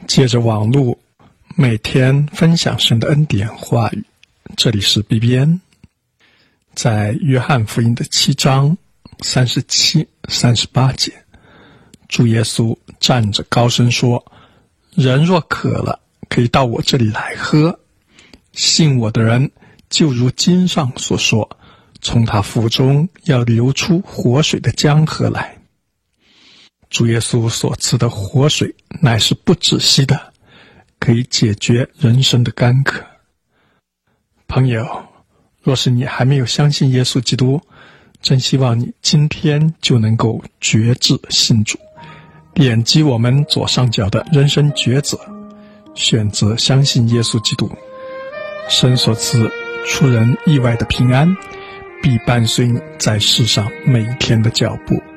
借着网络每天分享神的恩典话语。这里是 BBN。 在约翰福音的7章37、38节，主耶稣站着高声说：人若渴了，可以到我这里来喝，信我的人就如经上所说，从他腹中要流出活水的江河来。主耶稣所赐的活水乃是不止息的，可以解决人生的干渴。朋友，若是你还没有相信耶稣基督，真希望你今天就能够决志信主，点击我们左上角的人生抉择，选择相信耶稣基督。神所赐出人意外的平安，必伴随你在世上每一天的脚步。